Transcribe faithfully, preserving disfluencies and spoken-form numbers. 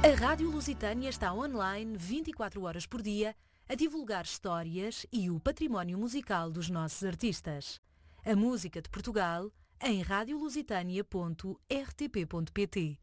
A Rádio Lusitânia está online vinte e quatro horas por dia a divulgar histórias e o património musical dos nossos artistas. A música de Portugal em rádio lusitânia ponto r t p ponto p t.